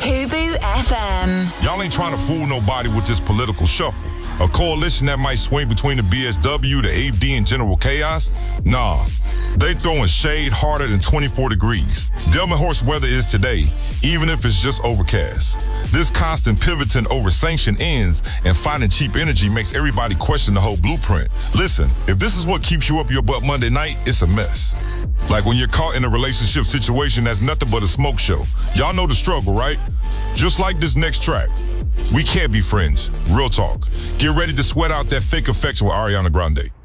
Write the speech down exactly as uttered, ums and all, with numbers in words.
Hubu F M. Y'all ain't trying to fool nobody with this political shuffle. A coalition that might swing between the B S W, the A D, and general chaos? Nah, they throwing shade harder than twenty-four degrees. Delmenhorst weather is today, even if it's just overcast. This constant pivoting over sanction ends and finding cheap energy makes everybody question the whole blueprint. Listen, if this is what keeps you up your butt Monday night, it's a mess. Like when you're caught in a relationship situation that's nothing but a smoke show. Y'all know the struggle, right? Just like this next track. We can't be friends. Real talk. Get ready to sweat out that fake affection with Ariana Grande.